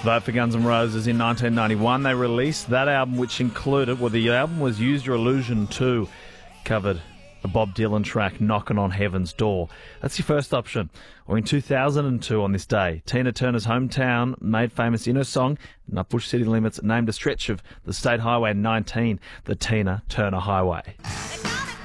Vote for Guns N' Roses in 1991. They released that album, which included, well, the album was Use Your Illusion 2, covered a Bob Dylan track, Knockin' on Heaven's Door. That's your first option. Or in 2002 on this day, Tina Turner's hometown, made famous in her song, Not Push City Limits, named a stretch of the State Highway 19 the Tina Turner Highway.